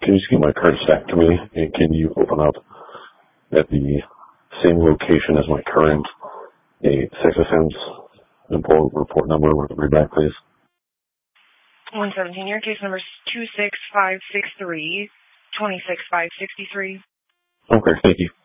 can you just get my current stack to me, and can you open up at the same location as my current sex offense report number? Read back, please. 117. Your case number is 26563, 26563. Okay, thank you.